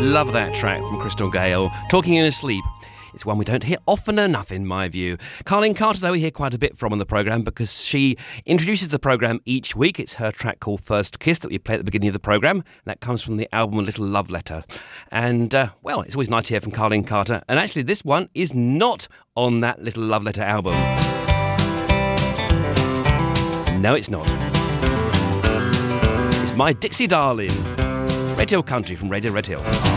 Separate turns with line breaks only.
Love that track from Crystal Gale, Talking in His Sleep. It's one we don't hear often enough, in my view. Carleen Carter, though, we hear quite a bit from on the programme because she introduces the programme each week. It's her track called First Kiss that we play at the beginning of the programme. That comes from the album A Little Love Letter. And, well, it's always nice to hear from Carleen Carter. And actually, this one is not on that Little Love Letter album. No, it's not. It's My Dixie Darling. Red Hill Country from Radio Red Hill.